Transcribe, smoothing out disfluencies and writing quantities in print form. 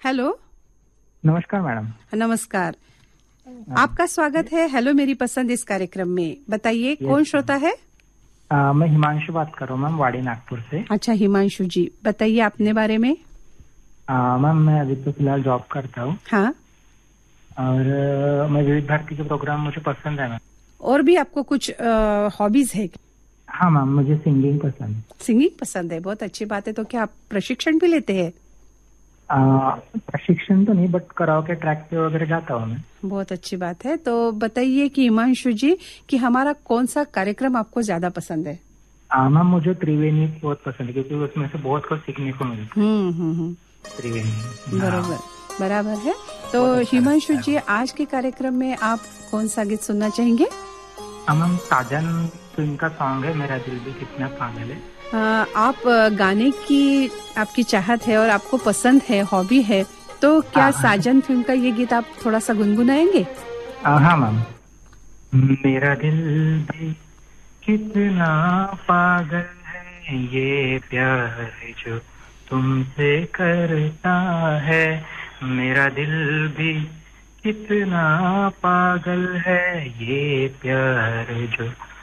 Hello. नमस्कार madam. नमस्कार। आपका स्वागत है हेलो मेरी पसंद इस कार्यक्रम में। बताइए कौन श्रोता है? मैं हिमांशु बात कर रहा हूँ मैम, वाड़ी नागपुर से। अच्छा हिमांशु जी, बताइए अपने बारे में। मैम मैं अभी तो फिलहाल जॉब करता हूँ। हाँ। और मैं विविध भारती के प्रोग्राम मुझे पसंद है मैम। और भी आपको कुछ हॉबीज है? हाँ मैम, मुझे सिंगिंग पसंद है। सिंगिंग पसंद है, बहुत अच्छी बात है। तो क्या आप प्रशिक्षण भी लेते हैं? प्रशिक्षण तो नहीं, बट कराओके ट्रैक पे वगैरह जाता हूँ मैं। बहुत अच्छी बात है। तो बताइए कि हिमांशु जी कि हमारा कौन सा कार्यक्रम आपको ज्यादा पसंद है? मैम मुझे त्रिवेणी बहुत पसंद है, क्योंकि उसमें से बहुत कुछ सीखने को मिलता है। त्रिवेणी। बराबर बराबर है। तो हिमांशु जी आज के कार्यक्रम में आप कौन सा गीत सुनना चाहेंगे? मैम साजन फिल्म का सॉन्ग है, मेरा दिल भी कितना पागल है। आप गाने की आपकी चाहत है और आपको पसंद है, हॉबी है, तो क्या साजन फिल्म का ये गीत आप थोड़ा सा गुनगुनाएंगे? हाँ मैम। मेरा दिल भी कितना पागल है, ये प्यार जो तुमसे करता है। मेरा दिल भी कितना पागल है, ये प्यार जो